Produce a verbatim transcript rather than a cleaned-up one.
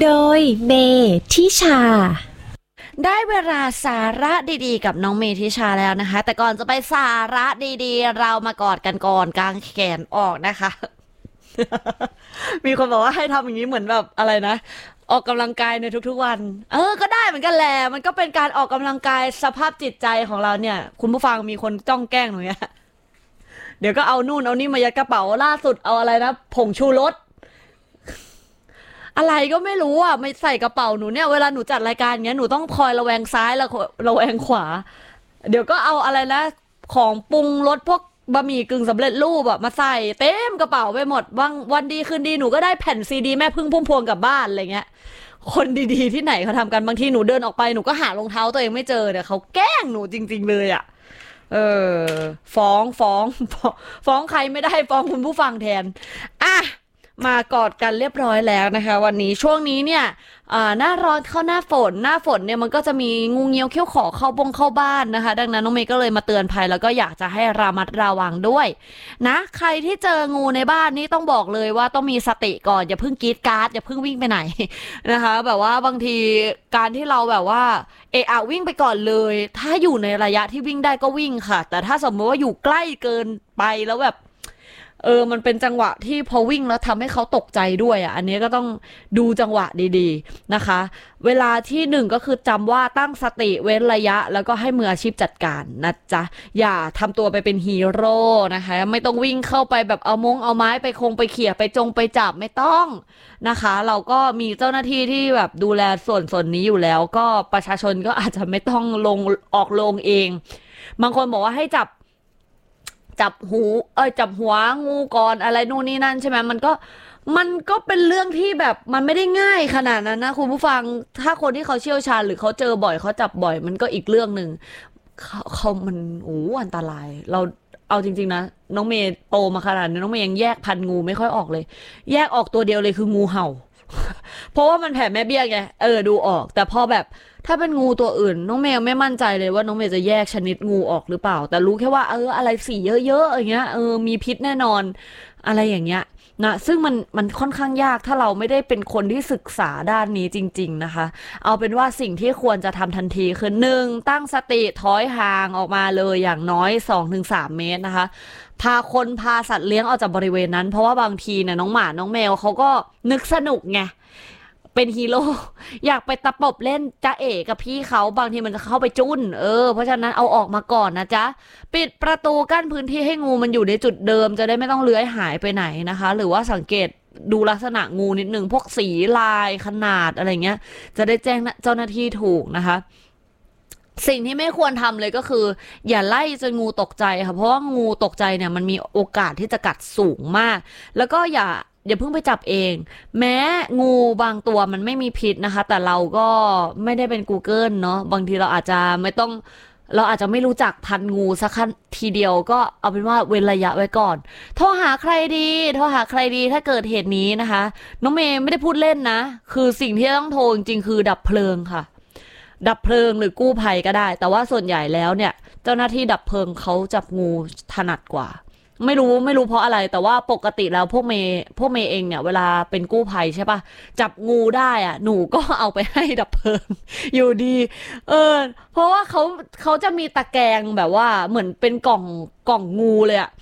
โดยเมทิชาได้เวลาสาระดีๆกับน้องเมทิชาแล้วนะคะแต่ก่อนจะไปสาระดีๆเรามากอดกันก่อนกางแขนออกนะคะ มีคนบอกว่าให้ทำอย่างนี้เหมือนแบบอะไรนะออกกำลังกายในทุกๆวันเออก็ได้เหมือนกันแหละมันก็เป็นการออกกำลังกายสภาพจิตใจของเราเนี่ยคุณผู้ฟังมีคนจ้องแกล้งหนูเนี่ยเดี๋ยวก็เอานู่นเอานี่มายัดกระเป๋าล่าสุดเอาอะไรนะผงชูรสอะไรก็ไม่รู้อ่ะไม่ใส่กระเป๋าหนูเนี่ยเวลาหนูจัดรายการเงี้ยหนูต้องคอยระแวงซ้ายแล้วระแวงขวาเดี๋ยวก็เอาอะไรนะของปรุงรสพวกบะหมี่กึ่งสำเร็จรูปอะมาใส่เต็มกระเป๋าไปหมดวันวันดีคืนดีหนูก็ได้แผ่นซีดีแม่พึ่งพุ่มพวงกลับบ้านอะไรเงี้ยคนดีๆที่ไหนเขาทำกันบางทีหนูเดินออกไปหนูก็หารองเท้าตัวเองไม่เจอเนี่ยเขาแกล้งหนูจริงๆเลยอะเออฟ้องฟ้องฟ้องใครไม่ได้ฟ้องคุณผู้ฟังแทนอ่ะมากอดกันเรียบร้อยแล้วนะคะวันนี้ช่วงนี้เนี่ยหน้าร้อนเข้าหน้าฝนหน้าฝนเนี่ยมันก็จะมีงูเงี้ยวเขี้ยวขอเข้าบงเข้าบ้านนะคะดังนั้นน้องเมย์ก็เลยมาเตือนภัยแล้วก็อยากจะให้ระมัดระวังด้วยนะใครที่เจองูในบ้านนี่ต้องบอกเลยว่าต้องมีสติก่อนอย่าเพิ่งกรีดกราร์ดอย่าเพิ่งวิ่งไปไหนนะคะแบบว่าบางทีการที่เราแบบว่าเอะอะวิ่งไปก่อนเลยถ้าอยู่ในระยะที่วิ่งได้ก็วิ่งค่ะแต่ถ้าสมมติว่าอยู่ใกล้เกินไปแล้วแบบเออมันเป็นจังหวะที่พอวิ่งแล้วทำให้เขาตกใจด้วยอ่ะอันนี้ก็ต้องดูจังหวะดีๆนะคะเวลาที่หนึ่งก็คือจำว่าตั้งสติเว้นระยะแล้วก็ให้มืออาชีพจัดการนะจ๊ะอย่าทำตัวไปเป็นฮีโร่นะคะไม่ต้องวิ่งเข้าไปแบบเอามงเอาไม้ไปคงไปเขี่ยไปจงไปจับไม่ต้องนะคะเราก็มีเจ้าหน้าที่ที่แบบดูแลส่วนส่วนนี้อยู่แล้วก็ประชาชนก็อาจจะไม่ต้องลงออกลงเองบางคนบอกว่าให้จับจับหูเอ้ยจับหัวงูก่อนอะไรนู่นนี่นั่นใช่ไหมมันก็มันก็เป็นเรื่องที่แบบมันไม่ได้ง่ายขนาดนั้นนะคุณผู้ฟังถ้าคนที่เขาเชี่ยวชาญหรือเขาเจอบ่อยเขาจับบ่อยมันก็อีกเรื่องหนึ่งเขาเขามันโอ้อันตรายเราเอาจริงๆนะน้องเมย์โตมาขนาดนี้น้องเมย์ยังแยกพันงูไม่ค่อยออกเลยแยกออกตัวเดียวเลยคืองูเห่าเพราะว่ามันแผ่แม่เบี้ยไงเออดูออกแต่พอแบบถ้าเป็นงูตัวอื่นน้องเมย์ไม่มั่นใจเลยว่าน้องเมย์จะแยกชนิดงูออกหรือเปล่าแต่รู้แค่ว่าเอออะไรสีเยอะๆอย่างเงี้ยเออมีพิษแน่นอนอะไรอย่างเงี้ยนะซึ่งมันมันค่อนข้างยากถ้าเราไม่ได้เป็นคนที่ศึกษาด้านนี้จริงๆนะคะเอาเป็นว่าสิ่งที่ควรจะทำทันทีคือหนึ่งตั้งสติถอยห่างออกมาเลยอย่างน้อย สองถึงสาม เมตรนะคะพาคนพาสัตว์เลี้ยงออกจากบริเวณนั้นเพราะว่าบางทีเนี่ยน้องหมาน้องแมวเขาก็นึกสนุกไงเป็นฮีโร่อยากไปตะปบเล่นจ๊ะเอ๋กับพี่เขาบางทีมันจะเข้าไปจุ้นเออเพราะฉะนั้นเอาออกมาก่อนนะจ๊ะปิดประตูกั้นพื้นที่ให้งูมันอยู่ในจุดเดิมจะได้ไม่ต้องเลื้อยหายไปไหนนะคะหรือว่าสังเกตดูลักษณะงูนิดนึงพวกสีลายขนาดอะไรเงี้ยจะได้แจ้งเจ้าหน้าที่ถูกนะคะสิ่งที่ไม่ควรทำเลยก็คืออย่าไล่จนงูตกใจค่ะเพราะว่างูตกใจเนี่ยมันมีโอกาสที่จะกัดสูงมากแล้วก็อย่าอย่าเพิ่งไปจับเองแม้งูบางตัวมันไม่มีพิษนะคะแต่เราก็ไม่ได้เป็น Google เนาะบางทีเราอาจจะไม่ต้องเราอาจจะไม่รู้จักพันงูสักทีเดียวก็เอาเป็นว่าเว้นระยะไว้ก่อนโทรหาใครดีโทรหาใครดีถ้าเกิดเหตุนี้นะคะน้องเมย์ไม่ได้พูดเล่นนะคือสิ่งที่ต้องโทรจริงๆคือดับเพลิงค่ะดับเพลิงหรือกู้ภัยก็ได้แต่ว่าส่วนใหญ่แล้วเนี่ยเจ้าหน้าที่ดับเพลิงเขาจับงูถนัดกว่าไม่รู้ไม่รู้เพราะอะไรแต่ว่าปกติแล้วพวกเมย์พวกเมย์เองเนี่ยเวลาเป็นกู้ภัยใช่ปะจับงูได้อ่ะหนูก็เอาไปให้ดับเพลิงอยู่ดีเออเพราะว่าเขาเขาจะมีตะแกรงแบบว่าเหมือนเป็นกล่องกล่องงูเลยอ่ะ